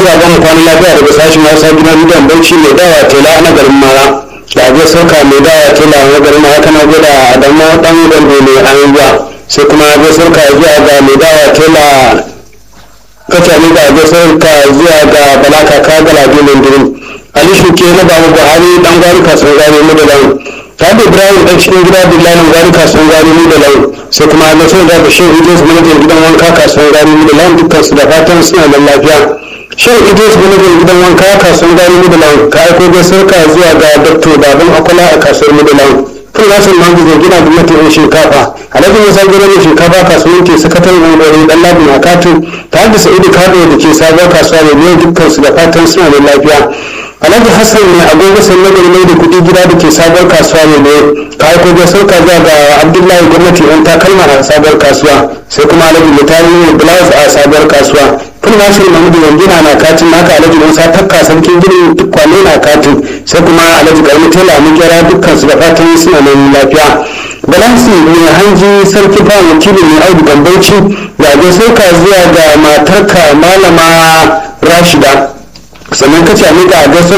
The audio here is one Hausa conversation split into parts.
zaben kwanan lafiya daga sashen Hausa gidan Rediyon Bauchi mai dawa tela na garin Mara. Da ga sauka mai dawa tela na garin Mara kana gwada Adamu dan Gombe ne an zuwa. Sai kuma ga sauka zuwa ga mai dawa tela kace ne da ga sauka zuwa ga Balaka Kagala Dilin Dirin. Ali Shuke na Babu Buhari dan gwari kasuwar gari mu da lawan. Tabi Ibrahim dan cikin gida Billahi gwari kasuwar gari mu da lawan. Sai kuma ga sauka da Shehu Idris manajan gidan wanka kasuwar gari mu da lawan dukkan su da fatan suna da lafiya. Shehu Idris manajan gidan wanka kasuwar gari mu da lawan ka aiko ga sauka zuwa ga Dr. Baban Akola a kasuwar mu da lawan. Kan nasin mangu zai gina gwamnatin shinkafa alhaji musa gina da shinkafa kasuwanci sakataren gwamnati dan labin akatu tare da sa'idu kado da ke sabuwar kasuwa da biyan dukkan su da fatan suna da lafiya. Alhaji Hassan ne agogo sannan mai da kuɗi gida da ke sabuwar kasuwa ne ka aiko da sauka zuwa ga Abdullahi gwamnati yan takalma a sabuwar kasuwa sai kuma Alhaji Mutari Blouse a sabuwar kasuwa. Kun Nasir Mahmudu Wangina na katin naka Alhaji Musa Takka sarkin gini kwane na katin sai kuma Alhaji Karmi Tela mun gyara dukkan su da fatan suna nan lafiya. Balansi mai hanji sarki fa wakili mai Audu Gambauci da ga sauka zuwa ga matarka Malama Rashida. Sannan ka ce amika gasar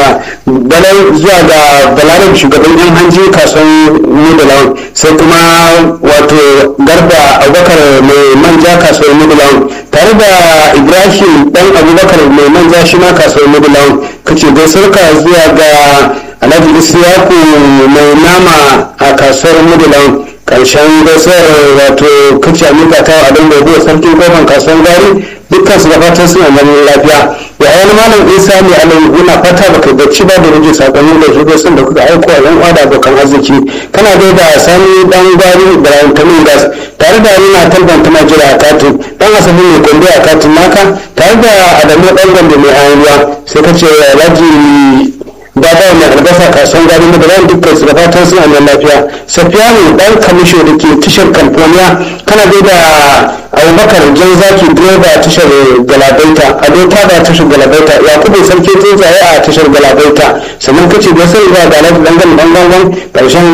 zuwa ga balarar shugaban yan hanji kasuwan mudalawan sai kuma wato garba abubakar mai manja kasuwar mudalawan tare da ibrahim dan abubakar mai manja shi ma kasuwar mudalawan ka ce gasar ka zuwa ga alhaji isiyaku mai nama a kasuwar mudalawan karshen gasar wato kace amika ta a don gobe sarkin kofan kasuwar gari dukkan su da fatan suna nan lafiya ya ayyana malam isa mai alayi ina fata baka bacci ba da rage sakonni da shugaban da kuka aiko a yan uwa da abokan arziki kana dai da sani dan gwari da rantamin gas tare da yana talban tana jira a katin dan asabi mai gombe a katin naka tare da adamu dan gombe mai ayyuwa sai ka ce alhaji baba mai albasa kasuwan gari mu da ran dukkan su da fatan suna nan lafiya safiyanu dan kamisho da ke tashar california kana dai da abubakar jan zaki direba a tashar galabaita adota da tashar galabaita yakubu sarki tsuntsaye a tashar galabaita sannan kace da sai da alhaji dangan karshen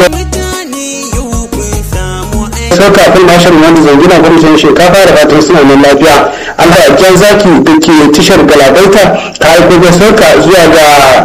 sau kafin mashar wanda zangina gwamnatin shinkafa da fatan suna nan lafiya an da jan zaki da ke tashar galabaita ka aiko da sauka zuwa ga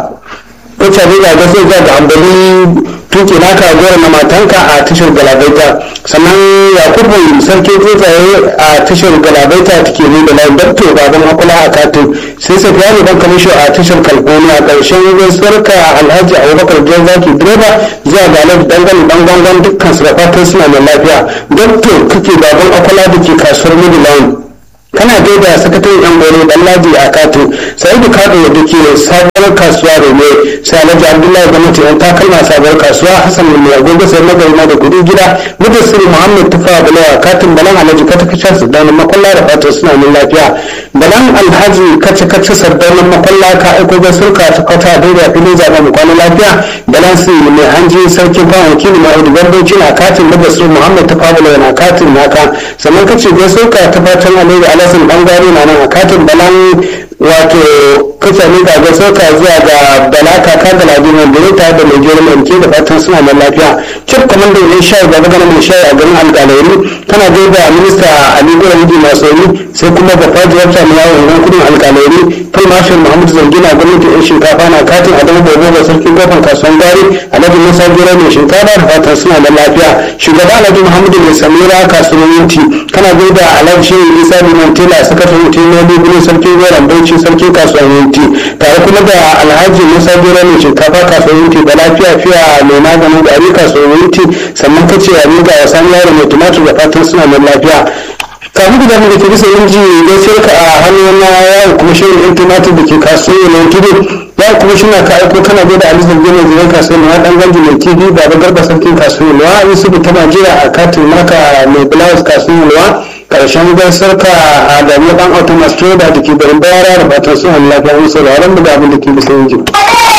mutane da gasar da hambali tuke naka gora na matanka a tashar galabaita sannan yakubu sarki tsuntsaye a tashar galabaita take ne da layin dabto baban akula a katin sai safiya ne dan kamisho a tashar california karshen gaisuwarka alhaji abubakar jan zaki direba zuwa ga alhaji dangan dukkan su da fatan suna da lafiya dabto kake baban akula da ke kasuwar middle kana gaida sakataren yan gore dan ladi a katin sai da kado da ke sabuwar kasuwa ne sai alhaji abdullahi gwamnati yan takalma sabuwar kasuwa hassan mai agogo sai magarina da kudi gida mudassir muhammad tufa balawa katin balan alhaji kace sardanin makwalla da fatan suna nan lafiya balan alhaji kace sardanin makwalla ka aiko ga sulka ta kwata da filin zaben mu kwana lafiya balan sai mai hanji sarkin fa wakili mai audu garbauci na katin mudassir muhammad tufa balawa na katin naka sannan kace ga sulka ta fatan alhaji sun bangare na nan a katin balan wato kace ne ga sauka zuwa ga balaka ka da ladin wanda ne tare da mai jerin MK da fatan suna da lafiya cip komando ne shayi da magana mai shayi a garin alƙalairi kana da minista Ali Gora Miji Masoni sai kuma da faji wata mai yawon ran kudin alƙalairi kai mashin Muhammad Zangina gwamnati ɗin shinkafa na katin Adamu Bobo ga sarkin kofan kasuwan gari Alhaji Musa Gora mai shinkafa da fatan suna da lafiya shugaba Alhaji Muhammad mai Samira kasuwan Yinti kana da Alhaji Shehu Isa Liman Tela sakataren Tinodi Bulu sarkin Gora Bauchi sarkin kasuwan Yinti tare kuma da Alhaji Musa Gora mai shinkafa kasuwan Yinti da lafiya fiya mai maganin gari kasuwan Yinti sannan kace ya riga ya san yaro mai tumatur da fatan suna da lafiya kafin da ke bisa inji gaskiyar ka a hannun na yawon kuma shirin yan tumatur da ke kasuwa mai tudu ya kuma shi na ka aiko kana da alizar gina jiran kasuwa na dan ganji mai kifi ba da garba sarkin kasuwa na yusu ta najeriya a katin maka mai blouse kasuwa na karshen gaskiyar ka a gari dan automaster da ke barin bayara da fatan suna lafiya musu da ran da abin da ke bisa inji